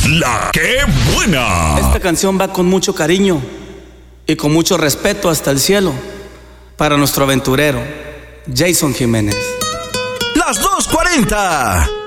La que buena. Esta canción va con mucho cariño y con mucho respeto hasta el cielo para nuestro aventurero, Jason Jiménez. Las 2:40.